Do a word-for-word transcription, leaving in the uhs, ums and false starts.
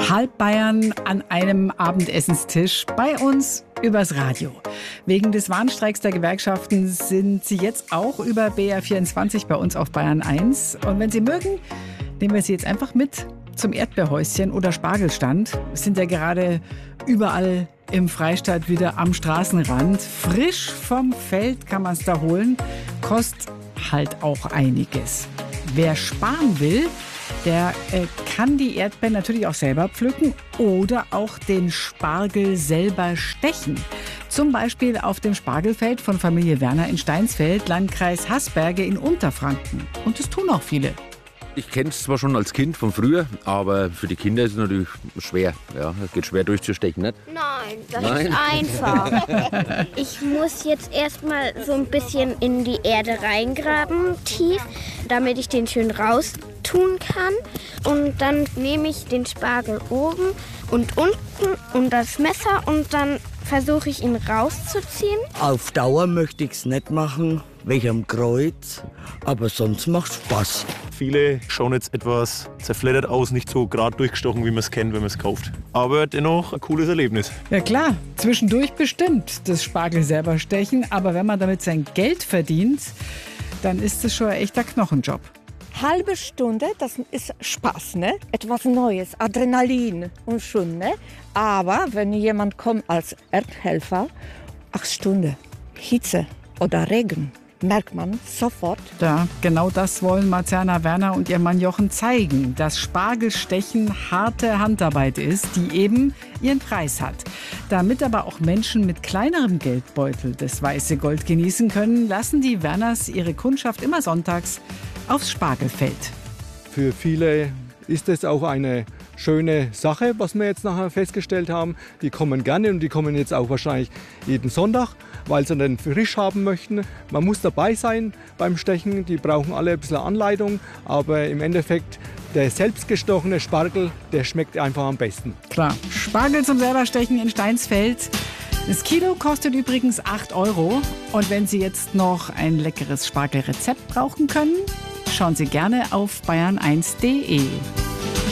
Halb Bayern an einem Abendessenstisch bei uns übers Radio. Wegen des Warnstreiks der Gewerkschaften sind Sie jetzt auch über B R vierundzwanzig bei uns auf Bayern eins. Und wenn Sie mögen, nehmen wir Sie jetzt einfach mit zum Erdbeerhäuschen oder Spargelstand. Wir sind ja gerade überall im Freistaat wieder am Straßenrand. Frisch vom Feld kann man es da holen. Kostet halt auch einiges. Wer sparen will, der äh, kann die Erdbeeren natürlich auch selber pflücken oder auch den Spargel selber stechen. Zum Beispiel auf dem Spargelfeld von Familie Werner in Steinsfeld, Landkreis Haßberge in Unterfranken. Und das tun auch viele. Ich kenne es zwar schon als Kind von früher, aber für die Kinder ist es natürlich schwer. Ja, es geht schwer durchzustechen, nicht? Nein, das Nein. ist einfach. Ich muss jetzt erstmal so ein bisschen in die Erde reingraben, tief, damit ich den schön raustun kann. Und dann nehme ich den Spargel oben und unten und das Messer und dann versuche ich ihn rauszuziehen. Auf Dauer möchte ich es nicht machen, wegen am Kreuz, aber sonst macht es Spaß. Viele schauen jetzt etwas zerfleddert aus, nicht so gerade durchgestochen, wie man es kennt, wenn man es kauft. Aber dennoch ein cooles Erlebnis. Ja klar, zwischendurch bestimmt das Spargel selber stechen, aber wenn man damit sein Geld verdient, dann ist es schon ein echter Knochenjob. Halbe Stunde, das ist Spaß, ne? Etwas Neues, Adrenalin und schon, ne? Aber wenn jemand kommt als Erdhelfer, acht Stunden, Hitze oder Regen, merkt man sofort. Ja, genau das wollen Marciana Werner und ihr Mann Jochen zeigen, dass Spargelstechen harte Handarbeit ist, die eben ihren Preis hat. Damit aber auch Menschen mit kleinerem Geldbeutel das weiße Gold genießen können, lassen die Werners ihre Kundschaft immer sonntags aufs Spargelfeld. Für viele ist es auch eine schöne Sache, was wir jetzt nachher festgestellt haben. Die kommen gerne und die kommen jetzt auch wahrscheinlich jeden Sonntag, weil sie den frisch haben möchten. Man muss dabei sein beim Stechen, die brauchen alle ein bisschen Anleitung, aber im Endeffekt der selbstgestochene Spargel, der schmeckt einfach am besten. Klar, Spargel zum selberstechen in Steinsfeld. Das Kilo kostet übrigens acht Euro. Und wenn Sie jetzt noch ein leckeres Spargelrezept brauchen können, schauen Sie gerne auf bayern eins punkt de.